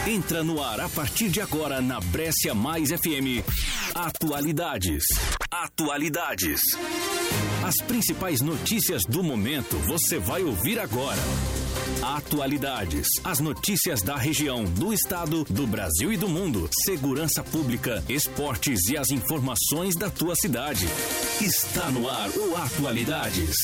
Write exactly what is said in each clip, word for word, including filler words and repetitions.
Entra no ar a partir de agora na Brescia Mais F M. Atualidades. Atualidades. As principais notícias do momento você vai ouvir agora. Atualidades. As notícias da região, do estado, do Brasil e do mundo. Segurança pública, esportes e as informações da tua cidade. Está no ar o Atualidades.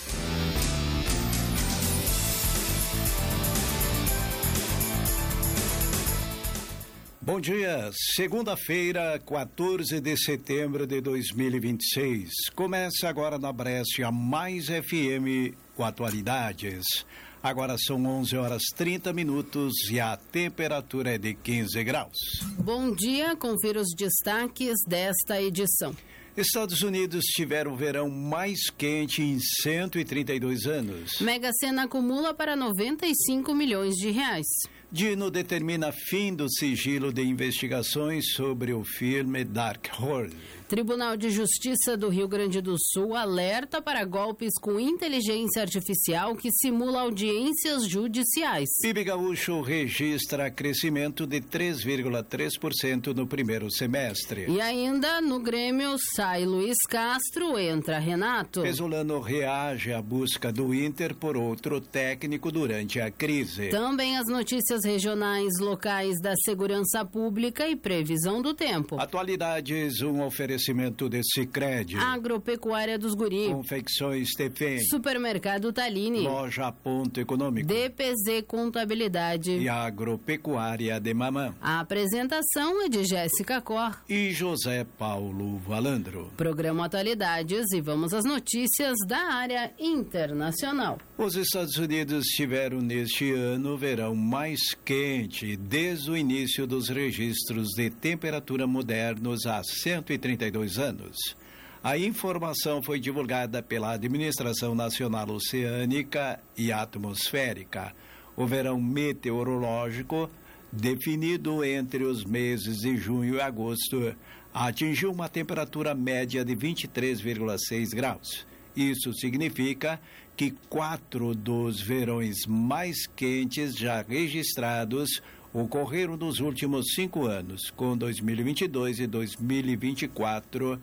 Bom dia, segunda-feira, quatorze de setembro de dois mil e vinte e seis. Começa agora na Brescia Mais F M com Atualidades. Agora são onze horas e trinta minutos e a temperatura é de quinze graus. Bom dia, confira os destaques desta edição. Estados Unidos tiveram o verão mais quente em cento e trinta e dois anos. Mega Sena acumula para noventa e cinco milhões de reais. Dino determina fim do sigilo de investigações sobre o filme Dark Horse. Tribunal de Justiça do Rio Grande do Sul alerta para golpes com inteligência artificial que simula audiências judiciais. P I B Gaúcho registra crescimento de três vírgula três por cento no primeiro semestre. E ainda no Grêmio sai Luiz Castro, entra Renato. Pesolano reage à busca do Inter por outro técnico durante a crise. Também as notícias regionais, locais da segurança pública e previsão do tempo. Atualidades, um oferecimento de Sicredi. Agropecuária dos Guri. Confecções Tefém. Supermercado Talini. Loja Ponto Econômico. D P Z Contabilidade. E Agropecuária de Mamã. A apresentação é de Jéssica Cor e José Paulo Valandro. Programa Atualidades e vamos às notícias da área internacional. Os Estados Unidos tiveram neste ano o verão mais quente desde o início dos registros de temperatura modernos há cento e trinta e dois anos. A informação foi divulgada pela Administração Nacional Oceânica e Atmosférica. O verão meteorológico, definido entre os meses de junho e agosto, atingiu uma temperatura média de vinte e três vírgula seis graus. Isso significa que quatro dos verões mais quentes já registrados ocorreram nos últimos cinco anos, com dois mil e vinte e dois e dois mil e vinte e quatro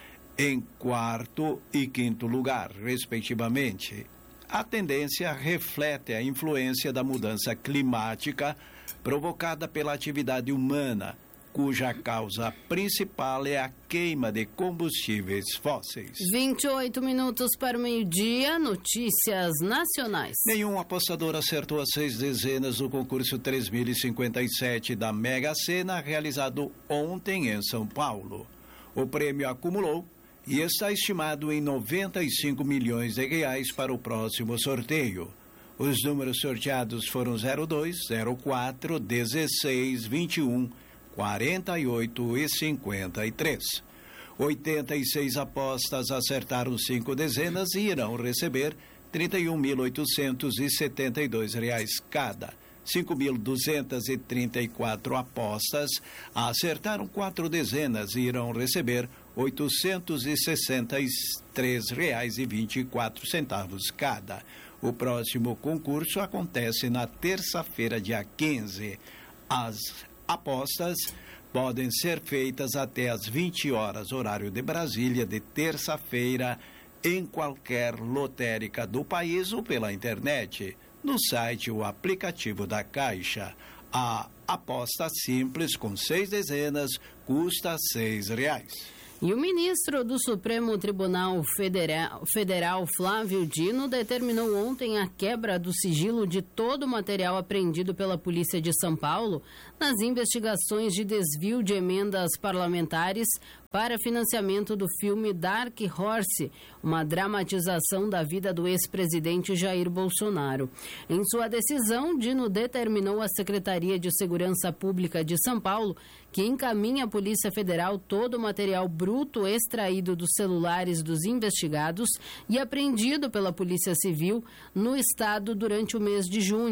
em quarto e quinto lugar, respectivamente. A tendência reflete a influência da mudança climática provocada pela atividade humana, cuja causa principal é a queima de combustíveis fósseis. vinte e oito minutos para o meio-dia, notícias nacionais. Nenhum apostador acertou as seis dezenas do concurso três mil e cinquenta e sete da Mega Sena, realizado ontem em São Paulo. O prêmio acumulou e está estimado em noventa e cinco milhões de reais para o próximo sorteio. Os números sorteados foram zero dois, zero quatro, dezesseis, vinte e um, quarenta e oito e cinquenta e três. oitenta e seis apostas acertaram cinco dezenas e irão receber trinta e um mil oitocentos e setenta e dois reais cada. cinco mil duzentas e trinta e quatro apostas acertaram quatro dezenas e irão receber oitocentos e sessenta e três reais e vinte e quatro centavos cada. O próximo concurso acontece na terça-feira, dia quinze. As apostas podem ser feitas até às vinte horas, horário de Brasília, de terça-feira, em qualquer lotérica do país ou pela internet, no site ou aplicativo da Caixa. A aposta simples com seis dezenas custa seis reais. E o ministro do Supremo Tribunal Federal, Federal, Flávio Dino, determinou ontem a quebra do sigilo de todo o material apreendido pela Polícia de São Paulo nas investigações de desvio de emendas parlamentares para financiamento do filme Dark Horse, uma dramatização da vida do ex-presidente Jair Bolsonaro. Em sua decisão, Dino determinou à Secretaria de Segurança Pública de São Paulo que encaminhe à Polícia Federal todo o material bruto extraído dos celulares dos investigados e apreendido pela Polícia Civil no estado durante o mês de junho.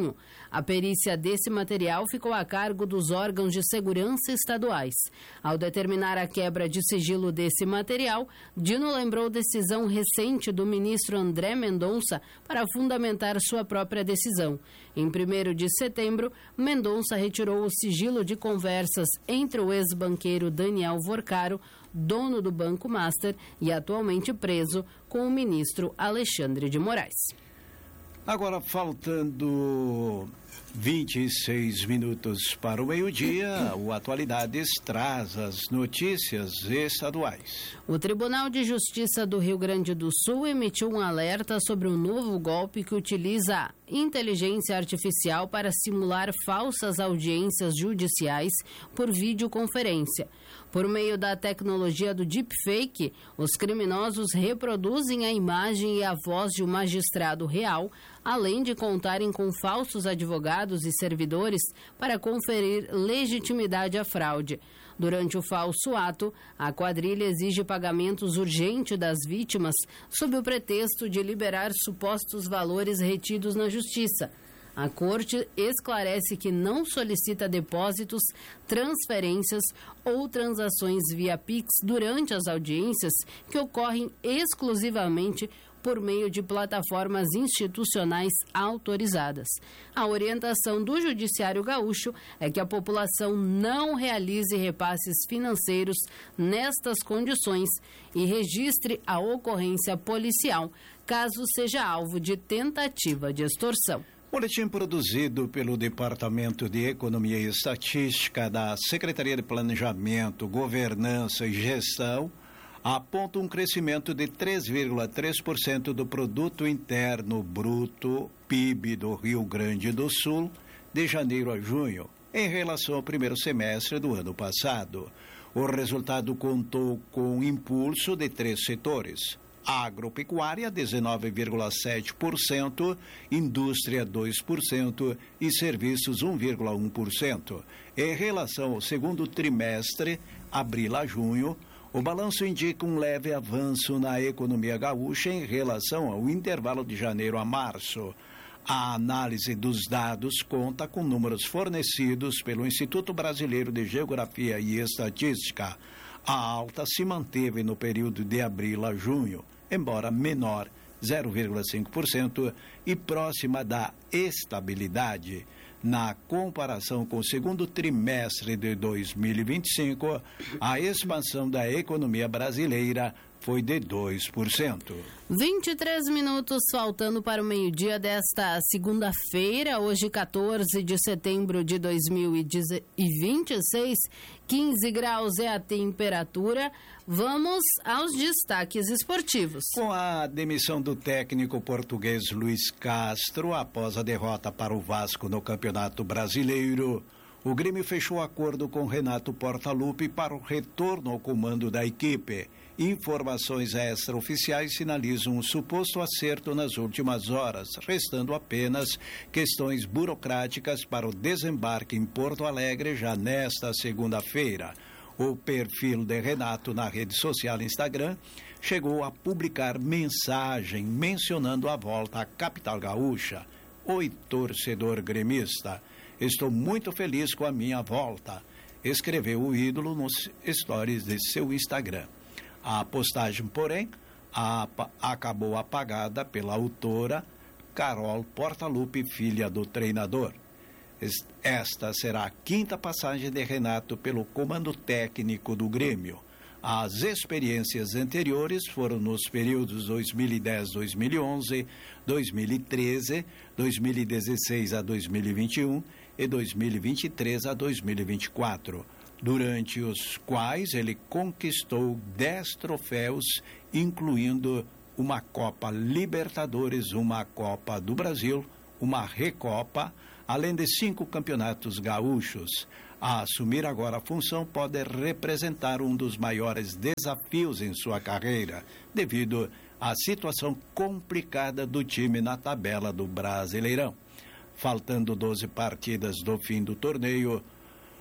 A perícia desse material ficou a cargo dos órgãos de segurança estaduais. Ao determinar a quebra de sigilo desse material, Dino lembrou decisão recente do ministro André Mendonça para fundamentar sua própria decisão. Em primeiro de setembro, Mendonça retirou o sigilo de conversas entre o ex-banqueiro Daniel Vorcaro, dono do Banco Master e atualmente preso, com o ministro Alexandre de Moraes. Agora, faltando vinte e seis minutos para o meio-dia, o Atualidades traz as notícias estaduais. O Tribunal de Justiça do Rio Grande do Sul emitiu um alerta sobre um novo golpe que utiliza a inteligência artificial para simular falsas audiências judiciais por videoconferência. Por meio da tecnologia do deepfake, os criminosos reproduzem a imagem e a voz de um magistrado real, além de contarem com falsos advogados e servidores para conferir legitimidade à fraude. Durante o falso ato, a quadrilha exige pagamentos urgentes das vítimas sob o pretexto de liberar supostos valores retidos na justiça. A Corte esclarece que não solicita depósitos, transferências ou transações via Pix durante as audiências que ocorrem exclusivamente por meio de plataformas institucionais autorizadas. A orientação do Judiciário Gaúcho é que a população não realize repasses financeiros nestas condições e registre a ocorrência policial caso seja alvo de tentativa de extorsão. Boletim produzido pelo Departamento de Economia e Estatística da Secretaria de Planejamento, Governança e Gestão aponta um crescimento de três vírgula três por cento do Produto Interno Bruto, P I B, do Rio Grande do Sul, de janeiro a junho, em relação ao primeiro semestre do ano passado. O resultado contou com impulso de três setores: agropecuária, dezenove vírgula sete por cento, indústria, dois por cento e serviços, um vírgula um por cento. Em relação ao segundo trimestre, abril a junho, o balanço indica um leve avanço na economia gaúcha em relação ao intervalo de janeiro a março. A análise dos dados conta com números fornecidos pelo Instituto Brasileiro de Geografia e Estatística. A alta se manteve no período de abril a junho, embora menor, zero vírgula cinco por cento, e próxima da estabilidade. Na comparação com o segundo trimestre de dois mil e vinte e cinco, a expansão da economia brasileira foi de dois por cento. vinte e três minutos faltando para o meio-dia desta segunda-feira, hoje quatorze de setembro de dois mil e vinte e seis, quinze graus é a temperatura. Vamos aos destaques esportivos. Com a demissão do técnico português Luiz Castro após a derrota para o Vasco no Campeonato Brasileiro, o Grêmio fechou acordo com Renato Portaluppi para o retorno ao comando da equipe. Informações extraoficiais sinalizam um suposto acerto nas últimas horas, restando apenas questões burocráticas para o desembarque em Porto Alegre já nesta segunda-feira. O perfil de Renato na rede social Instagram chegou a publicar mensagem mencionando a volta à capital gaúcha. Oi, torcedor gremista, estou muito feliz com a minha volta, escreveu o ídolo nos stories de seu Instagram. A postagem, porém, a, acabou apagada pela autora Carol Portaluppi, filha do treinador. Esta será a quinta passagem de Renato pelo comando técnico do Grêmio. As experiências anteriores foram nos períodos dois mil e dez a dois mil e onze, dois mil e treze, dois mil e dezesseis a dois mil e vinte e um e dois mil e vinte e três a dois mil e vinte e quatro, durante os quais ele conquistou dez troféus, incluindo uma Copa Libertadores, uma Copa do Brasil, uma Recopa, além de cinco campeonatos gaúchos. A assumir agora a função pode representar um dos maiores desafios em sua carreira, devido à situação complicada do time na tabela do Brasileirão. Faltando doze partidas do fim do torneio,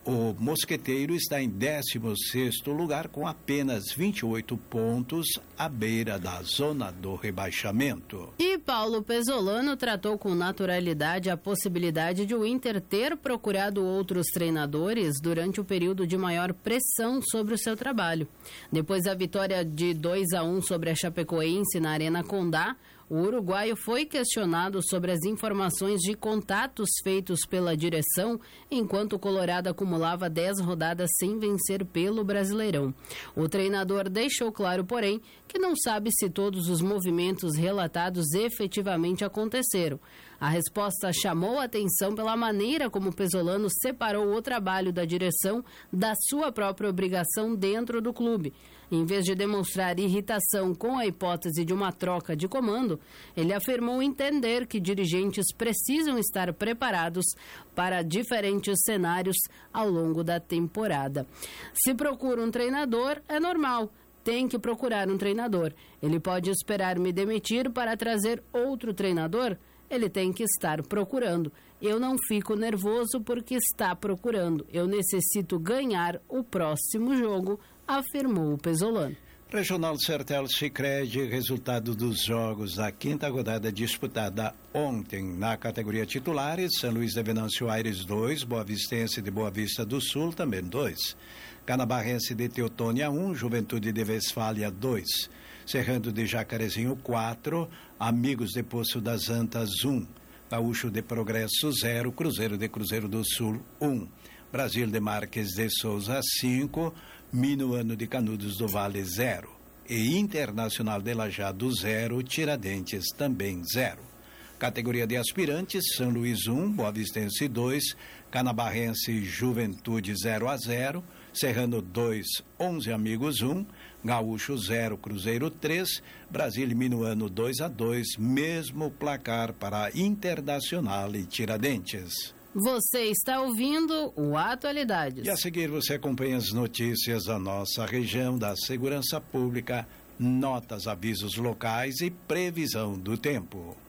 O Mosqueteiro está em décimo sexto lugar com apenas vinte e oito pontos à beira da zona do rebaixamento. E Paulo Pezzolano tratou com naturalidade a possibilidade de o Inter ter procurado outros treinadores durante o período de maior pressão sobre o seu trabalho. Depois da vitória de dois a um sobre a Chapecoense na Arena Condá, o uruguaio foi questionado sobre as informações de contatos feitos pela direção, enquanto o Colorado acumulava dez rodadas sem vencer pelo Brasileirão. O treinador deixou claro, porém, que não sabe se todos os movimentos relatados efetivamente aconteceram. A resposta chamou a atenção pela maneira como o Pezzolano separou o trabalho da direção da sua própria obrigação dentro do clube. Em vez de demonstrar irritação com a hipótese de uma troca de comando, ele afirmou entender que dirigentes precisam estar preparados para diferentes cenários ao longo da temporada. Se procura um treinador, é normal. Tem que procurar um treinador. Ele pode esperar me demitir para trazer outro treinador? Ele tem que estar procurando. Eu não fico nervoso porque está procurando. Eu necessito ganhar o próximo jogo, afirmou o Pezzolano. Regional Sertel Sicredi, resultado dos jogos da quinta rodada disputada ontem na categoria titulares: São Luís de Venâncio Aires dois, Boa Vistense de Boa Vista do Sul também dois, Canabarrense de Teutônia um, Juventude de Westfália dois, Serrano de Jacarezinho quatro, Amigos de Poço das Antas um, Gaúcho de Progresso zero, Cruzeiro de Cruzeiro do Sul um, Brasil de Marques de Souza cinco, Minuano de Canudos do Vale zero e Internacional de Lajeado zero, Tiradentes também zero. Categoria de aspirantes: São Luís um, Boa Vistense dois, Canabarrense Juventude zero a zero, Serrano dois, onze Amigos um, Gaúcho zero, Cruzeiro três, Brasil e Minuano dois a dois, mesmo placar para Internacional e Tiradentes. Você está ouvindo o Atualidades. E a seguir você acompanha as notícias da nossa região, da segurança pública, notas, avisos locais e previsão do tempo.